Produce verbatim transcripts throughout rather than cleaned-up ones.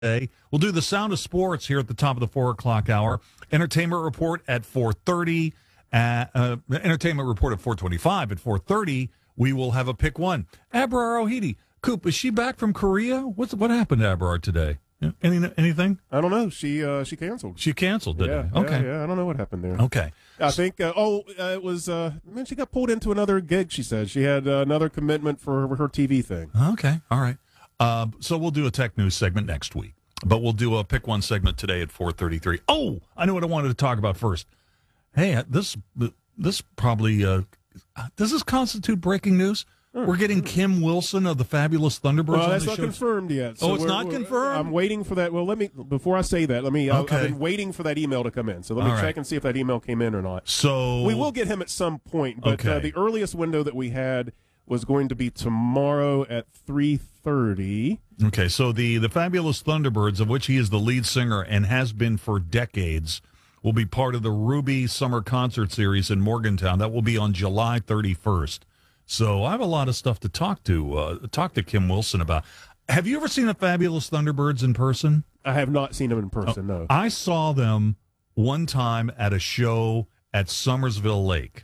We'll do the Sound of Sports here at the top of the four o'clock hour. Entertainment Report at four thirty. Uh, uh, Entertainment Report at four twenty-five. At four thirty, we will have a pick one. Abrar Ohidi. Coop, is she back from Korea? What's What happened to Abrar today? Any Anything? I don't know. She uh, she canceled. She canceled, didn't yeah, she? Okay. Yeah, yeah, I don't know what happened there. Okay. I think, uh, oh, uh, it was, uh, man, she got pulled into another gig, she said. She had uh, another commitment for her T V thing. Okay. All right. Uh, so we'll do a tech news segment next week. But we'll do a pick one segment today at four thirty-three. Oh, I know what I wanted to talk about first. Hey, this this probably uh, does this constitute breaking news? Sure. We're getting Kim Wilson of the Fabulous Thunderbirds. Well, on that's the not show. confirmed yet. So oh, it's not confirmed. I'm waiting for that. Well, let me before I say that. Let me. Okay. I've been waiting for that email to come in. So let me All check right. and see if that email came in or not. So we will get him at some point. But okay. uh, the earliest window that we had was going to be tomorrow at three thirty. Okay, so the, the Fabulous Thunderbirds, of which he is the lead singer and has been for decades, will be part of the Ruby Summer Concert Series in Morgantown. That will be on July thirty-first. So I have a lot of stuff to talk to uh, talk to Kim Wilson about. Have you ever seen the Fabulous Thunderbirds in person? I have not seen them in person, oh, no. I saw them one time at a show at Somersville Lake.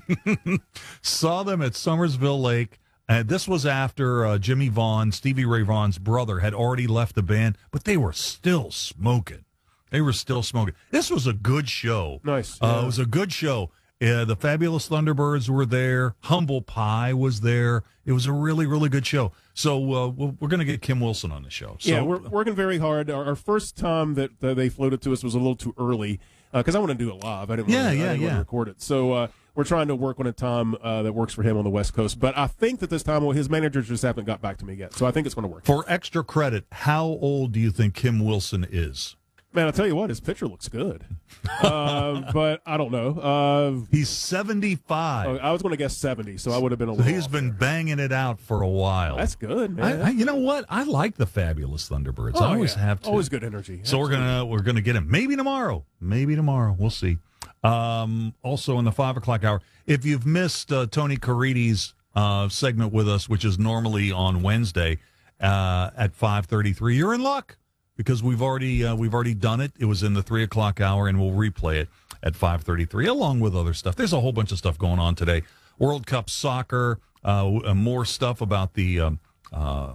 Saw them at Somersville Lake. And this was after uh, Jimmy Vaughn, Stevie Ray Vaughan's brother, had already left the band, but they were still smoking. They were still smoking. This was a good show. Nice. Uh, yeah. It was a good show. Uh, the Fabulous Thunderbirds were there. Humble Pie was there. It was a really, really good show. So uh, we're going to get Kim Wilson on the show. So, yeah, we're working very hard. Our, our first time that uh, they floated to us was a little too early because uh, I want to do it live. I didn't yeah, want to yeah, yeah. record it. So uh, we're trying to work on a time uh, that works for him on the West Coast. But I think that this time, well, his managers just haven't got back to me yet. So I think it's going to work. For extra credit, how old do you think Kim Wilson is? Man, I'll tell you what, his picture looks good. uh, but I don't know. Uh, He's seventy-five. I was going to guess seventy, so I would have been a So little he's off been there. banging it out for a while. That's good, man. I, I, you know what? I like the Fabulous Thunderbirds. Oh, I always yeah. have to. Always good energy. So Absolutely. we're gonna we're gonna get him maybe tomorrow. Maybe tomorrow. We'll see. Um, also in the five o'clock hour, if you've missed uh, Tony Caridi's uh, segment with us, which is normally on Wednesday uh, at five thirty-three, you're in luck because we've already uh, we've already done it. It was in the three o'clock hour, and we'll replay it at five thirty-three along with other stuff. There's a whole bunch of stuff going on today. World Cup soccer, uh, more stuff about the. Um, uh,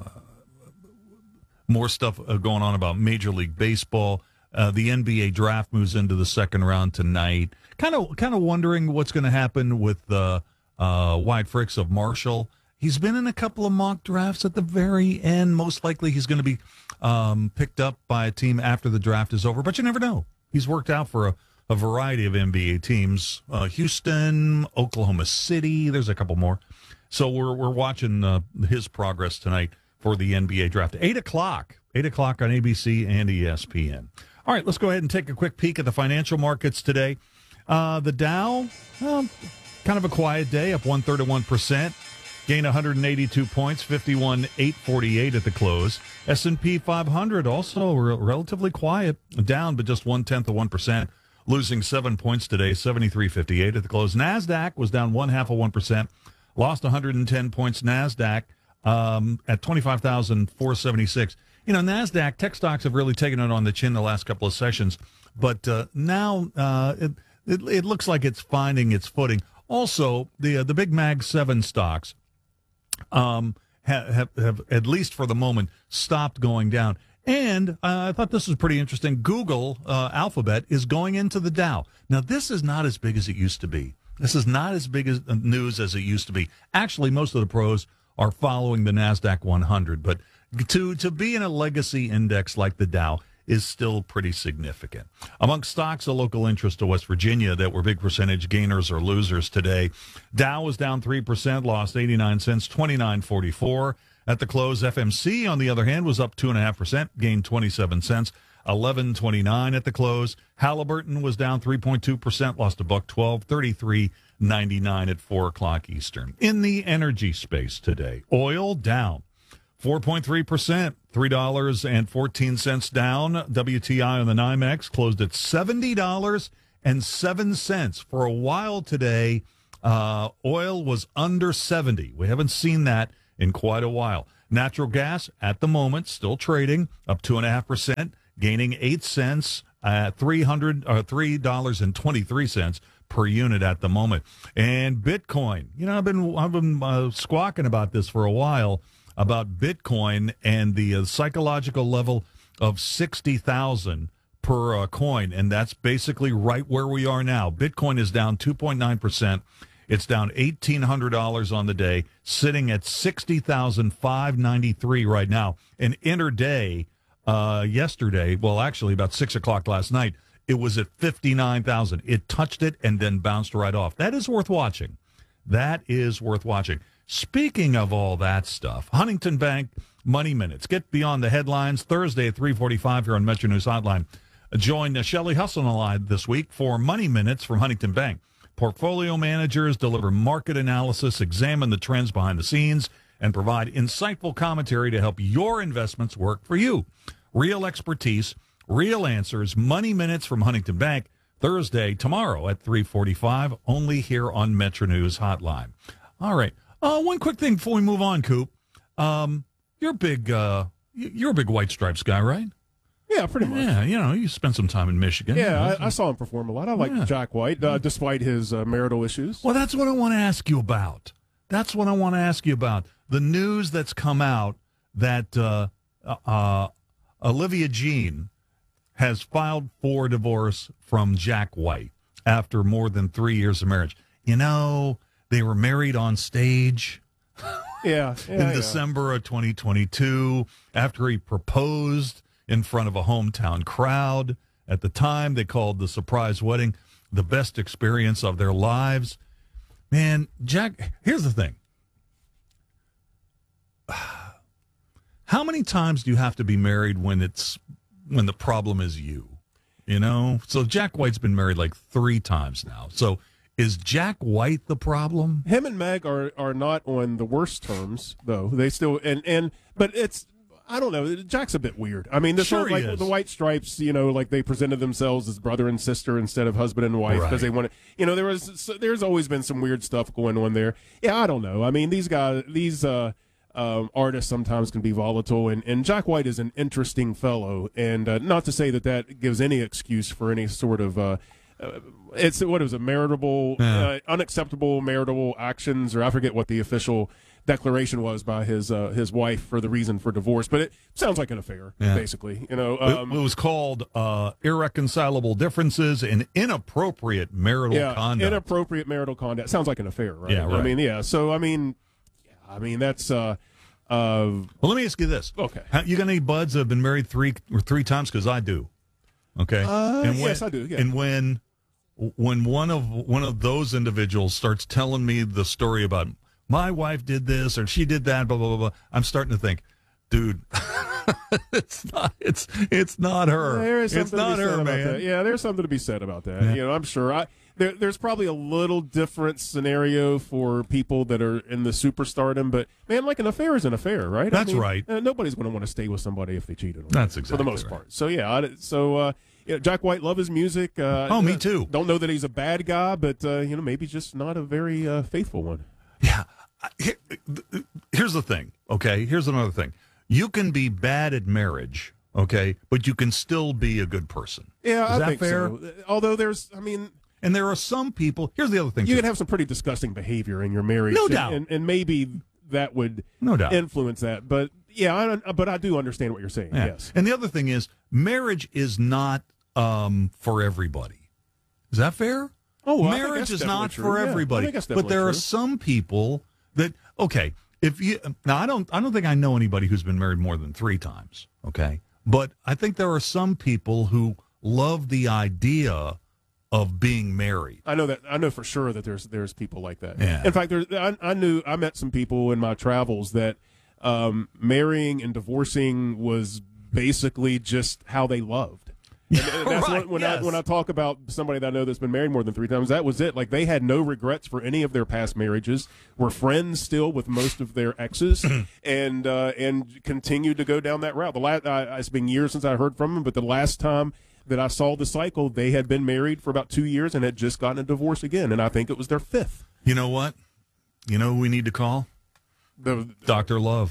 More stuff uh, going on about Major League Baseball. Uh, the N B A draft moves into the second round tonight. Kind of, kind of wondering what's going to happen with uh, uh, Wyatt Fricks of Marshall. He's been in a couple of mock drafts at the very end. Most likely, he's going to be um, picked up by a team after the draft is over. But you never know. He's worked out for a, a variety of N B A teams: uh, Houston, Oklahoma City. There's a couple more. So we're we're watching uh, his progress tonight for the N B A draft. Eight o'clock. Eight o'clock on A B C and E S P N. All right, let's go ahead and take a quick peek at the financial markets today. Uh, the Dow, well, kind of a quiet day, up one third of one percent. Gained one hundred eighty-two points, fifty-one thousand eight hundred forty-eight at the close. S and P five hundred also re- relatively quiet, down but just one-tenth of one percent, losing seven points today, seventy-three fifty-eight at the close. NASDAQ was down one-half of one percent, lost one hundred ten points. NASDAQ um, at twenty-five thousand four hundred seventy-six. You know, NASDAQ, tech stocks have really taken it on the chin the last couple of sessions, but uh, now uh, it, it, it looks like it's finding its footing. Also, the uh, the big Mag seven stocks um, have, have, have, at least for the moment, stopped going down. And uh, I thought this was pretty interesting. Google, uh, Alphabet, is going into the Dow. Now, this is not as big as it used to be. This is not as big as news as it used to be. Actually, most of the pros are following the NASDAQ one hundred, but to, to be in a legacy index like the Dow is still pretty significant. Amongst stocks of local interest to West Virginia that were big percentage gainers or losers today, Dow was down three percent, lost eighty-nine cents, twenty-nine forty-four. At the close, F M C, on the other hand, was up two point five percent, gained twenty-seven cents, eleven twenty-nine at the close. Halliburton was down three point two percent, lost a buck twelve, thirty-three ninety-nine at four o'clock Eastern. In the energy space today, oil down four point three percent, three dollars and fourteen cents down. W T I on the NYMEX closed at seventy dollars and seven cents. For a while today, uh, oil was under seventy. We haven't seen that in quite a while. Natural gas at the moment still trading up two and a half percent, gaining eight cents at three hundred uh, three dollars and twenty three cents per unit at the moment. And Bitcoin, you know, I've been I've been uh, squawking about this for a while about Bitcoin and the uh, psychological level of sixty thousand per uh, coin, and that's basically right where we are now. Bitcoin is down two point nine percent. It's down eighteen hundred dollars on the day, sitting at sixty thousand five hundred ninety-three right now. And interday, uh, yesterday, well, actually about six o'clock last night, it was at fifty-nine thousand. It touched it and then bounced right off. That is worth watching. That is worth watching. Speaking of all that stuff, Huntington Bank Money Minutes. Get beyond the headlines Thursday at three forty-five here on Metro News Hotline. Join uh, Shelley Hustle live this week for Money Minutes from Huntington Bank. Portfolio managers deliver market analysis, examine the trends behind the scenes, and provide insightful commentary to help your investments work for you. Real expertise, real answers. Money Minutes from Huntington Bank, Thursday, tomorrow at three forty-five, only here on Metro News Hotline. All right. Uh, one quick thing before we move on, Coop. Um, you're a big, uh, you're a big White Stripes guy, right? Yeah, pretty much. Yeah, you know, you spent some time in Michigan. Yeah, I, I saw him perform a lot. I like Yeah. Jack White, uh, despite his uh, marital issues. Well, that's what I want to ask you about. That's what I want to ask you about. The news that's come out that uh, uh, Olivia Jean has filed for divorce from Jack White after more than three years of marriage. You know, they were married on stage Yeah, yeah in yeah. December of twenty twenty-two after he proposed in front of a hometown crowd. At the time, they called the surprise wedding the best experience of their lives. Man, Jack, here's the thing. How many times do you have to be married when it's when the problem is you? You know? So Jack White's been married like three times now. So is Jack White the problem? Him and Meg are, are not on the worst terms, though. They still and and but it's I don't know. Jack's a bit weird. I mean, this Sure whole, like he is. the White Stripes, you know, like they presented themselves as brother and sister instead of husband and wife because Right. they wanted, you know, there was so there's always been some weird stuff going on there. Yeah, I don't know. I mean, these guys, these uh, um, artists sometimes can be volatile, and, and Jack White is an interesting fellow, and uh, not to say that that gives any excuse for any sort of. Uh, uh, it's what is it, maritable, Yeah. uh, unacceptable marital actions, or I forget what the official declaration was by his uh, his wife for the reason for divorce, but it sounds like an affair, Yeah. basically. You know, It- um, it was called uh, irreconcilable differences and inappropriate marital yeah, conduct. inappropriate marital conduct sounds like an affair, right? Yeah, right. I mean, yeah. So I mean, yeah, I mean that's uh, uh, Well, let me ask you this. okay. How- You got any buds that have been married three or three times? Because I do. Okay. Uh, and when, yes, I do, yeah. And when when one of one of those individuals starts telling me the story about my wife did this or she did that, blah blah blah, blah I'm starting to think, dude, it's not it's it's not her. There is it's something to not be said her, about man. that. Yeah, there's something to be said about that. Yeah. You know, I'm sure. I there, there's probably a little different scenario for people that are in the superstardom, but man, like an affair is an affair, right? I That's mean, right. uh, nobody's going to want to stay with somebody if they cheated on That's them, exactly for the most right. part. So yeah, I, so uh, yeah, Jack White, love his music. Uh, Oh, me uh, too. Don't know that he's a bad guy, but uh, you know, maybe just not a very uh, faithful one. Yeah. Here- Here's the thing, okay? Here's another thing. You can be bad at marriage, okay, but you can still be a good person. Yeah, Is I that think fair? so. Although there's, I mean, And there are some people. Here's the other thing. you too. can have some pretty disgusting behavior in your marriage. No and, doubt. and, and maybe that would No doubt. influence that. But yeah, I, don't- but I do understand what you're saying. Yeah. Yes. And the other thing is, marriage is not um, for everybody. Is that fair? Oh, well, I think marriage that's is definitely not true. for Yeah, I everybody. think that's But there definitely are true. some people that okay. If you now, I don't. I don't think I know anybody who's been married more than three times. Okay, but I think there are some people who love the idea of being married. I know that. I know for sure that there's there's people like that. Yeah. In fact, there's, I, I knew I met some people in my travels that um, marrying and divorcing was basically just how they loved. And, and that's Right, when, when yes. I when I talk about somebody that I know that's been married more than three times, that was it. Like they had no regrets for any of their past marriages. Were friends still with most of their exes, and uh, and continued to go down that route. The last uh, it's been years since I heard from them, but the last time that I saw the cycle, they had been married for about two years and had just gotten a divorce again, and I think it was their fifth. You know what? You know who we need to call? The Doctor Love.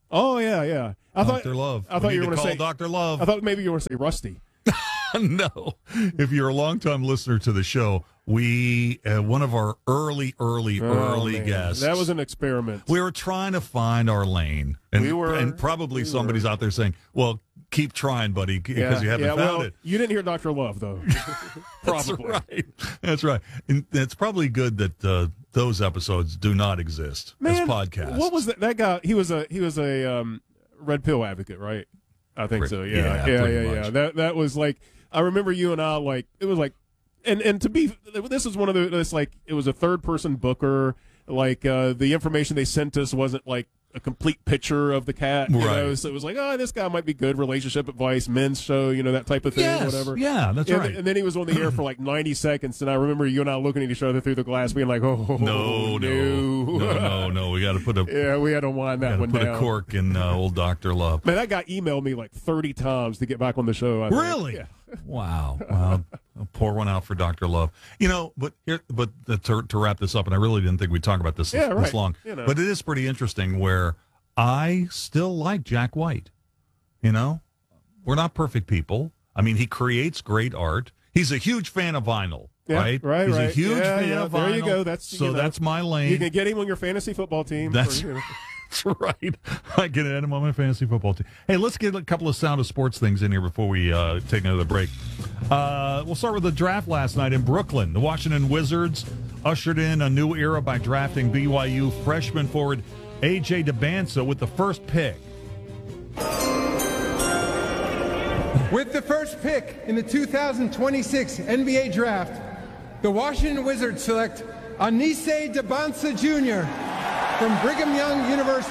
Oh yeah, yeah. I Doctor thought Love. I thought we you need were to going to call say Doctor Love. I thought maybe you were going to say Rusty. No. If you're a longtime listener to the show, we uh, one of our early, early, Oh, early man. guests. That was an experiment. We were trying to find our lane, and We were- and probably we somebody's were. out there saying, "Well, keep trying, buddy, because you haven't yeah, found well, it." You didn't hear Doctor Love though. Probably. That's right. That's right. And it's probably good that uh, those episodes do not exist as Man, podcasts. what was that? That guy. He was a he was a um, red pill advocate, right? I think Pretty- so. yeah, Yeah, yeah, yeah, pretty yeah. much. That that was like I remember you and I like it was like, and and to be this is one of the it's like it was a third person booker. Like uh, the information they sent us wasn't like a complete picture of the cat, you Right. know. So it was like, oh, this guy might be good. Relationship advice, men's show, you know, that type of thing, Yes, whatever. yeah, that's and, right. And then he was on the air for like ninety seconds, and I remember you and I looking at each other through the glass, being like, oh, no, no, no, no, no. We got to put a yeah, we had to wind that gotta one put down. a cork in uh, old Doctor Love. Man, that guy emailed me like thirty times to get back on the show. I think. Really? Yeah. Wow. Wow. I'll pour one out for Doctor Love. You know, but here, but uh, to, to wrap this up, and I really didn't think we'd talk about this Yeah, this right. long, You know. but it is pretty interesting where I still like Jack White. You know, we're not perfect people. I mean, he creates great art. He's a huge fan of vinyl. Yeah, right, right, He's a right. huge Yeah, fan yeah. of There vinyl. you go. That's- so you know, that's my lane. You can get him on your fantasy football team. That's- for, you know. That's right. I get it. I'm on my fantasy football team. Hey, let's get a couple of Sound of Sports things in here before we uh, take another break. Uh, we'll start with the draft last night in Brooklyn. The Washington Wizards ushered in a new era by drafting B Y U freshman forward A J DeBanza with the first pick. With the first pick in the two thousand twenty-six N B A Draft, the Washington Wizards select Anise DeBanza Junior from Brigham Young University.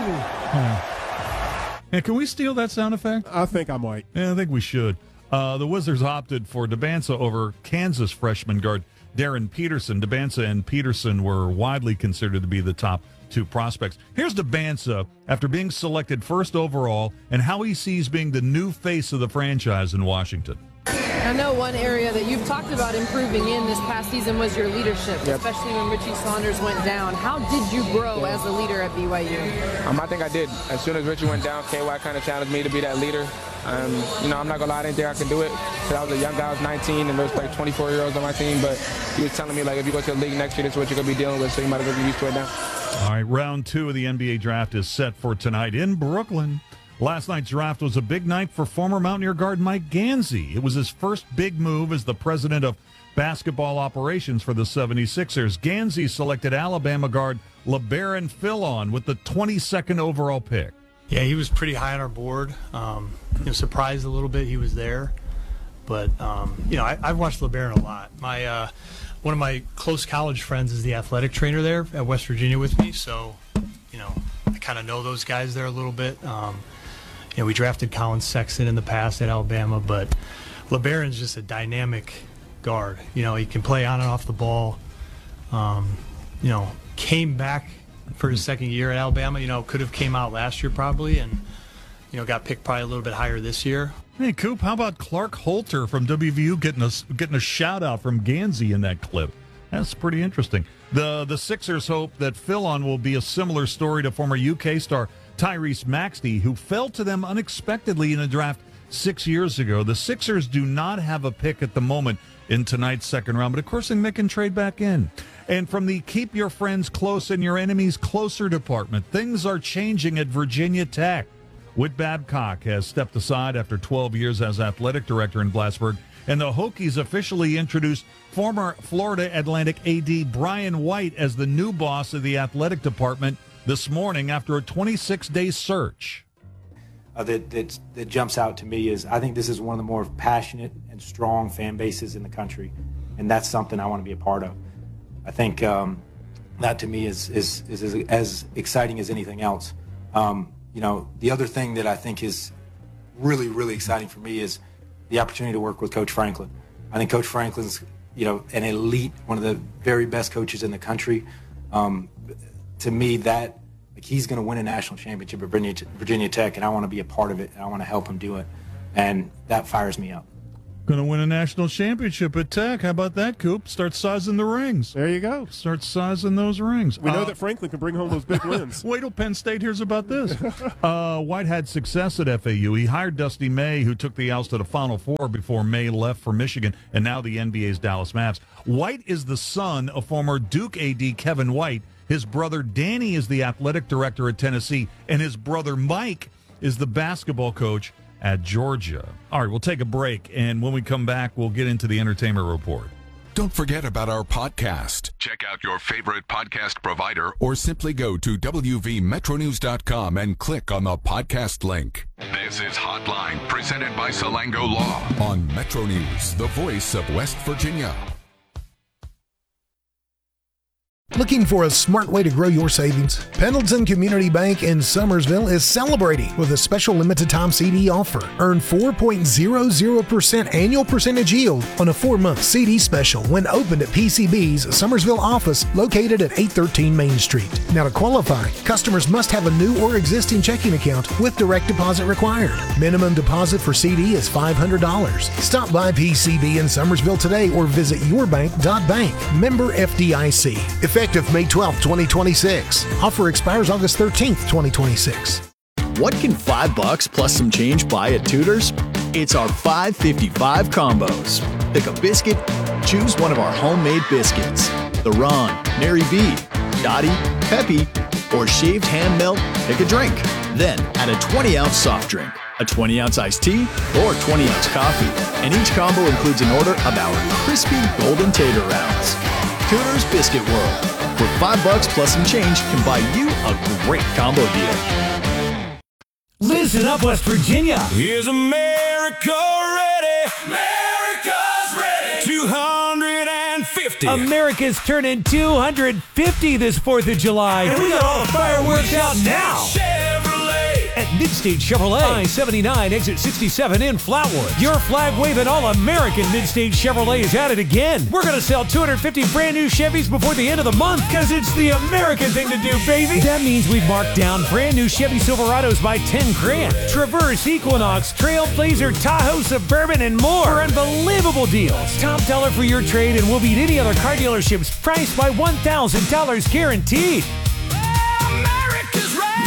Hey, can we steal that sound effect? I think I might. Yeah, I think we should. Uh, the Wizards opted for DeBanza over Kansas freshman guard Darren Peterson. DeBanza and Peterson were widely considered to be the top two prospects. Here's DeBanza after being selected first overall and how he sees being the new face of the franchise in Washington. I know one area that you've talked about improving in this past season was your leadership, Yep. especially when Richie Saunders went down. How did you grow as a leader at B Y U? Um, I think I did. As soon as Richie went down, K Y kind of challenged me to be that leader. Um, you know, I'm not going to lie, I didn't think I could do it. Because I was a young guy, I was nineteen, and there was like twenty-four-year-olds on my team. But he was telling me, like, if you go to the league next year, this is what you're going to be dealing with, so you might as well get used to it now. All right, round two of the N B A draft is set for tonight in Brooklyn. Last night's draft was a big night for former Mountaineer guard Mike Gansey. It was his first big move as the president of basketball operations for the seventy-sixers. Gansey selected Alabama guard LeBaron Philon with the twenty-second overall pick. Yeah, he was pretty high on our board. Um, you know, surprised a little bit he was there, but um, you know, I, I've watched LeBaron a lot. My uh, one of my close college friends is the athletic trainer there at West Virginia with me, so you know, I kind of know those guys there a little bit. Um, you know, we drafted Colin Sexton in the past at Alabama, but LeBaron's just a dynamic guard. You know, he can play on and off the ball. Um, you know, came back for his second year at Alabama. You know, could have came out last year probably, and you know, got picked probably a little bit higher this year. Hey, Coop, how about Clark Holter from W V U getting a, getting a shout-out from Gansey in that clip? That's pretty interesting. The the Sixers hope that Philon will be a similar story to former U K star Tyrese Maxey, who fell to them unexpectedly in a draft six years ago. The Sixers do not have a pick at the moment in tonight's second round, but of course they can trade back in. And from the keep your friends close and your enemies closer department, things are changing at Virginia Tech. Whit Babcock has stepped aside after twelve years as athletic director in Plattsburgh, and the Hokies officially introduced former Florida Atlantic A D Brian White as the new boss of the athletic department this morning after a twenty-six day search. Uh, that, that that jumps out to me is I think this is one of the more passionate and strong fan bases in the country, and that's something I want to be a part of. I think um, that to me is is, is as, as exciting as anything else. Um, you know, the other thing that I think is really, really exciting for me is the opportunity to work with Coach Franklin. I think Coach Franklin's, you know, an elite, one of the very best coaches in the country. Um, to me, that like he's going to win a national championship at Virginia, Virginia Tech, and I want to be a part of it, and I want to help him do it, and that fires me up. Going to win a national championship at Tech. How about that, Coop? Start sizing the rings. There you go. Start sizing those rings. We know uh, that Franklin can bring home those big wins. Wait till Penn State hears about this. uh, White had success at F A U. He hired Dusty May, who took the Owls to the Final Four before May left for Michigan, and now the N B A's Dallas Mavs. White is the son of former Duke A D Kevin White. His brother Danny is the athletic director at Tennessee, and his brother Mike is the basketball coach at Georgia. All right, we'll take a break, and when we come back, we'll get into the entertainment report. Don't forget about our podcast. Check out your favorite podcast provider or simply go to W V Metro News dot com and click on the podcast link. This is Hotline, presented by Salango Law on Metro News, the voice of West Virginia. Looking for a smart way to grow your savings? Pendleton Community Bank in Summersville is celebrating with a special limited-time C D offer. Earn four point zero zero percent annual percentage yield on a four-month C D special when opened at P C B's Summersville office located at eight thirteen Main Street. Now, to qualify, customers must have a new or existing checking account with direct deposit required. Minimum deposit for C D is five hundred dollars. Stop by P C B in Summersville today or visit your bank dot bank. Member F D I C. Effective May twelfth, twenty twenty-six. Offer expires August thirteenth, twenty twenty-six. What can five bucks plus some change buy at Tudor's? It's our five fifty-five combos. Pick a biscuit, choose one of our homemade biscuits. The Ron, Mary B, Dottie, Peppy, or shaved ham melt, pick a drink. Then add a twenty ounce soft drink, a twenty ounce iced tea, or twenty ounce coffee. And each combo includes an order of our crispy golden tater rounds. Tudor's Biscuit World, where five bucks plus some change can buy you a great combo deal. Listen up, West Virginia. Is America ready? America's ready. two hundred fifty. America's turning two hundred fifty this fourth of July. And we got all the fireworks out now. Chevrolet. At Midstate Chevrolet, I seventy-nine, exit sixty-seven in Flatwood. Your flag-waving all-American Midstate Chevrolet is at it again. We're going to sell two hundred fifty brand new Chevys before the end of the month because it's the American thing to do, baby. That means we've marked down brand new Chevy Silverados by ten grand. Traverse, Equinox, Trailblazer, Tahoe, Suburban, and more for unbelievable deals. Top dollar for your trade and we'll beat any other car dealership's price by one thousand dollars guaranteed. America's ready.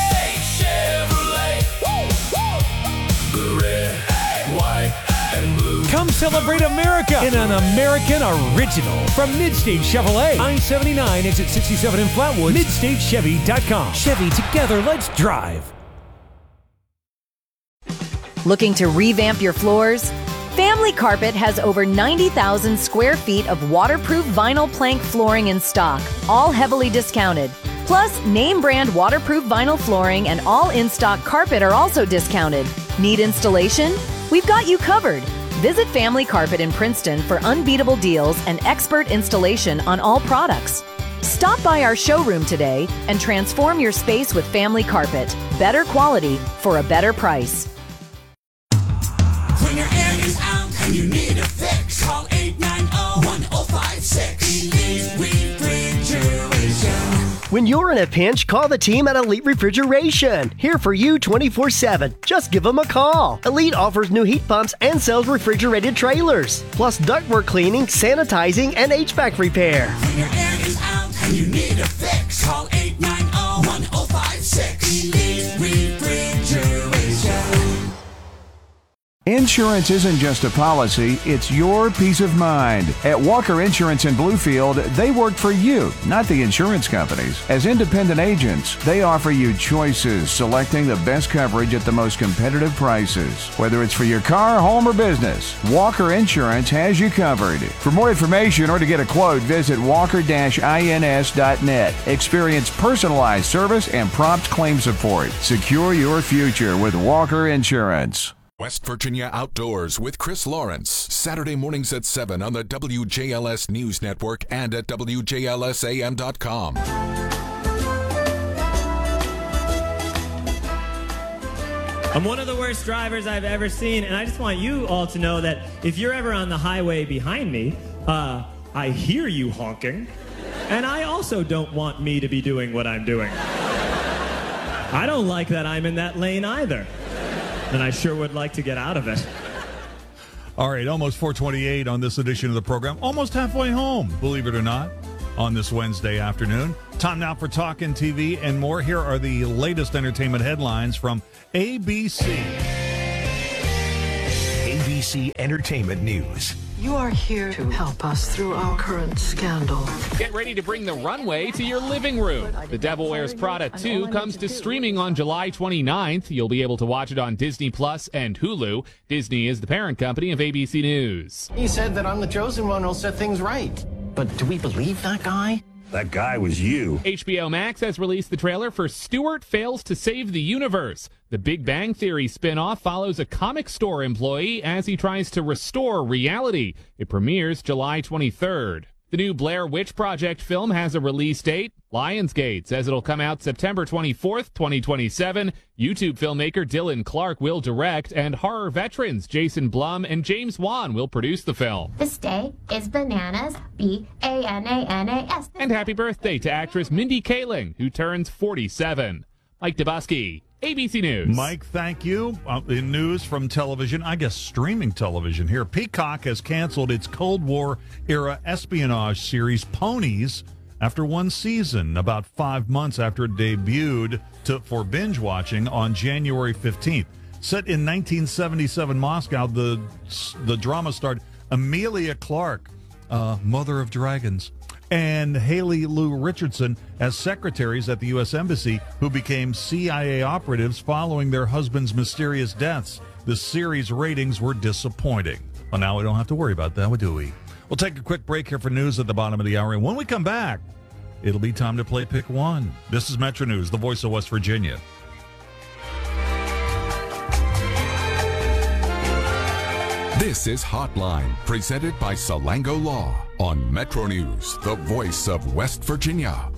Come celebrate America in an American original from Midstate Chevrolet. I seventy-nine, exit sixty-seven in Flatwood. Midstate Chevy dot com. Chevy, together, let's drive. Looking to revamp your floors? Family Carpet has over ninety thousand square feet of waterproof vinyl plank flooring in stock, all heavily discounted. Plus, name brand waterproof vinyl flooring and all in-stock carpet are also discounted. Need installation? We've got you covered. Visit Family Carpet in Princeton for unbeatable deals and expert installation on all products. Stop by our showroom today and transform your space with Family Carpet. Better quality for a better price. When your air is out and you need a fix, call eight nine zero, one zero five six. Elite Refrigeration. When you're in a pinch, call the team at Elite Refrigeration. Here for you twenty-four seven. Just give them a call. Elite offers new heat pumps and sells refrigerated trailers, plus ductwork cleaning, sanitizing, and H V A C repair. When your air is out and you need a fix, call eight nine zero, one zero five six. Elite Refrigeration. Insurance isn't just a policy, it's your peace of mind. At Walker Insurance in Bluefield, they work for you, not the insurance companies. As independent agents, they offer you choices, selecting the best coverage at the most competitive prices. Whether it's for your car, home, or business, Walker Insurance has you covered. For more information or to get a quote, visit walker dash ins dot net. Experience personalized service and prompt claim support. Secure your future with Walker Insurance. West Virginia Outdoors with Chris Lawrence. Saturday mornings at seven on the W J L S News Network and at W J L S A M dot com. I'm one of the worst drivers I've ever seen, and I just want you all to know that if you're ever on the highway behind me, uh, I hear you honking, and I also don't want me to be doing what I'm doing. I don't like that I'm in that lane either. And I sure would like to get out of it. All right, almost four twenty-eight on this edition of the program. Almost halfway home, believe it or not, on this Wednesday afternoon. Time now for Talkin' T V and more. Here are the latest entertainment headlines from A B C. A B C Entertainment News. You are here to help us through our current scandal. Get ready to bring the runway to your living room. The Devil Wears Prada two comes to streaming on July twenty-ninth. You'll be able to watch it on Disney Plus and Hulu. Disney is the parent company of A B C News. He said that I'm the chosen one who'll set things right. But do we believe that guy? That guy was you. H B O Max has released the trailer for Stewart Fails to Save the Universe. The Big Bang Theory spin-off follows a comic store employee as he tries to restore reality. It premieres July twenty-third. The new Blair Witch Project film has a release date. Lionsgate says it'll come out September twenty-fourth, twenty twenty-seven. YouTube filmmaker Dylan Clark will direct, and horror veterans Jason Blum and James Wan will produce the film. This day is bananas, B A N A N A S. And happy birthday to actress Mindy Kaling, who turns forty-seven. Mike Dubusky, A B C News. Mike, thank you. Uh, in news from television, I guess streaming television here, Peacock has canceled its Cold War-era espionage series Ponies after one season, about five months after it debuted to, for binge watching on January fifteenth. Set in nineteen seventy-seven Moscow, the, the drama starred Emilia Clarke, uh, Mother of Dragons, and Haley Lou Richardson as secretaries at the U S Embassy who became C I A operatives following their husbands' mysterious deaths. The series ratings were disappointing. Well, now we don't have to worry about that, do we? We'll take a quick break here for news at the bottom of the hour, and when we come back, it'll be time to play Pick One. This is Metro News, the voice of West Virginia. This is Hotline, presented by Salango Law on Metro News, the voice of West Virginia.